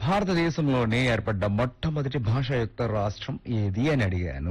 భారతదేశంలోనే ఏర్పడ్డ మొట్టమొదటి భాషాయుక్త రాష్ట్రం ఏది అని అడిగాను.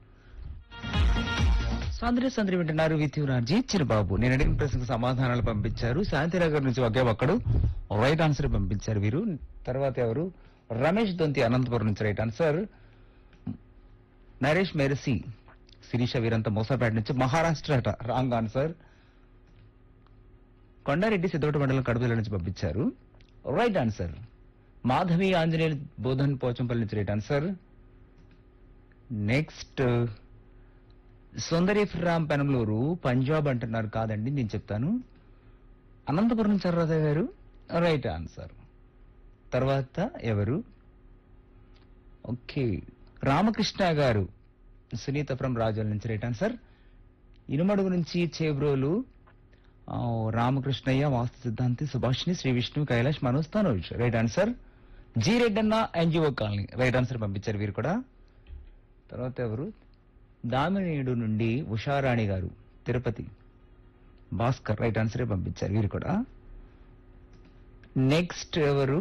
సందరి వింటున్నారు విత్ యువరాజీ చిరుబాబు. నేను అడిగిన ప్రశ్నకు సమాధానాలు పంపించారు. శాంతినగర్ నుంచి ఒకే ఒక్కడు రైట్ ఆన్సర్ పంపించారు వీరు. తర్వాత ఎవరు? రమేష్ దొంతి అనంతపురం నుంచి right answer. Naresh mercy Sirisha వీరంతా మోసాపేట నుంచి మహారాష్ట్ర అట రాంగ్ ఆన్సర్. కొండారెడ్డి సిద్ధోట మండలం కడుపుల నుంచి పంపించారు రైట్ ఆన్సర్. మాధవి ఆంజనేయులు బోధన్ పోచంపల్లి నుంచి right answer. Next Sundari from Penamaluru Punjab అంటున్నారు. కాదండి, నేను చెప్తాను. అనంతపురం నుంచి సర్రాజా గారు రైట్ ఆన్సర్. తర్వాత ఎవరు? ఓకే, రామకృష్ణ గారు సునీత ఫ్రమ్ రాజోల్ నుంచి రైట్ ఆన్సర్. ఇనుమడుగు నుంచి చేబ్రోలు రామకృష్ణయ్య వాస్తు సిద్ధాంతి Subhashini Shri Vishnu Kailash Manoj Tanoj right answer. G Reddanna NGO colony right answer పంపించారు వీరు కూడా. తర్వాత ఎవరు? దామినేడు నుండి ఉషారాణి గారు తిరుపతి భాస్కర్ రైట్ ఆన్సరే పంపించారు వీరు కూడా. నెక్స్ట్ ఎవరు?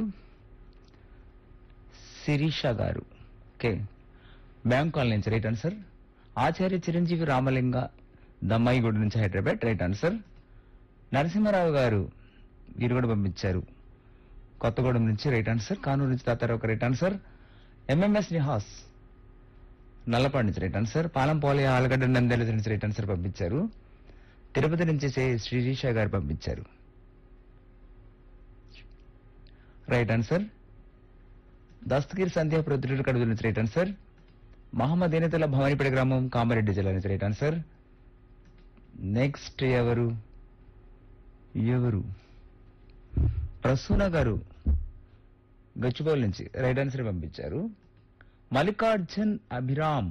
శిరీష గారు ఓకే బ్యాంక్ కాలనీ నుంచి రైట్ ఆన్సర్. ఆచార్య చిరంజీవి రామలింగ దమ్మాయిగూడ నుంచి హైదరాబాద్ రైట్ ఆన్సర్. నరసింహారావు గారు వీరు కూడా పంపించారు కొత్తగూడెం నుంచి రైట్ ఆన్సర్. కానూరు నుంచి తాతారావు ఒక right answer. MMS Nihas Nallapadu నుంచి రైట్ ఆన్సర్. పాలంపోలి ఆలగడ్డ నంద్యాల నుంచి రైట్ ఆన్సర్ పంపించారు. తిరుపతి నుంచి శ్రీరీష గారు పంపించారు రైట్ ఆన్సర్. దస్తగిరి సంధ్యా ప్రొద్దుటూరు కడుపు నుంచి రైట్ ఆన్సర్. మహమ్మద్ ఏనతుల్లా భవానీపేట గ్రామం కామారెడ్డి జిల్లా నుంచి రైట్ ఆన్సర్. నెక్స్ట్ ఎవరు? ప్రసూన గారు గచ్చిబౌలి నుంచి రైట్ ఆన్సర్ పంపించారు. మల్లికార్జున్ అభిరామ్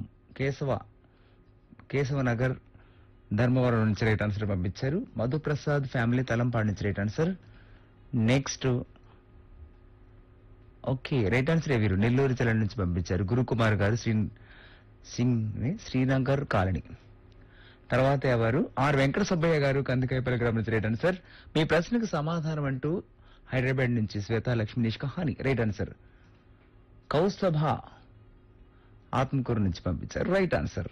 కేశవనగర్ ధర్మవరం నుంచి రైట్ ఆన్సర్ పంపించారు. మధుప్రసాద్ ఫ్యామిలీ తలంపాడు నుంచి right answer. Next okay right answer వీరు నెల్లూరు జిల్లా నుంచి పంపించారు. గురుకుమార్ గారు శ్రీనగర్ కాలనీ. తర్వాత ఎవరు? ఆర్ వెంకట సుబ్బయ్య గారు కందికాయపల్లి గ్రామం నుంచి రైట్ ఆన్సర్. మీ ప్రశ్నకు సమాధానం అంటూ హైదరాబాద్ నుంచి శ్వేత లక్ష్మీ నిష్కహాని రైట్ ఆన్సర్. కౌస్తభ ఆత్మకూరు నుంచి పంపించారు రైట్ ఆన్సర్.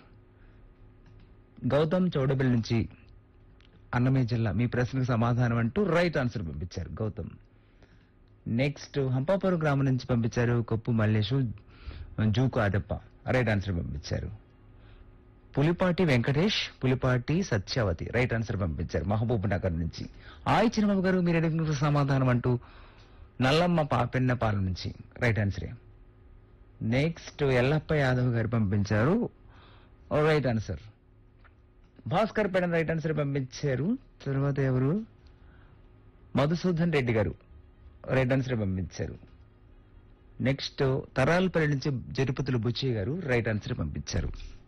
గౌతమ్ చౌడబెల్ నుంచి అన్నమయ్య జిల్లా మీ ప్రశ్నకు సమాధానం అంటూ రైట్ ఆన్సర్ పంపించారు గౌతమ్. నెక్స్ట్ హంపాపురం గ్రామం నుంచి పంపించారు కొప్పు మల్లేషు జూకు అదప్ప రైట్ ఆన్సర్ పంపించారు. పులిపాటి వెంకటేష్ పులిపాటి సత్యావతి రైట్ ఆన్సర్ పంపించారు మహబూబ్ నగర్ నుంచి. ఆయి చిన్నబాబు గారు మీరు అడిగిన సమాధానం అంటూ నల్లమ్మ పెన్నపాలెం నుంచి రైట్ ఆన్సరే. నెక్స్ట్ ఎల్లప్ప యాదవ్ గారు పంపించారు రైట్ ఆన్సర్. భాస్కర్ పేడ రైట్ ఆన్సర్ పంపించారు. తర్వాత ఎవరు? మధుసూదన్ రెడ్డి గారు రైట్ ఆన్సర్ పంపించారు. నెక్స్ట్ తరాలపల్లి నుంచి జరుపతులు బుచ్చయ్య గారు రైట్ ఆన్సర్ పంపించారు.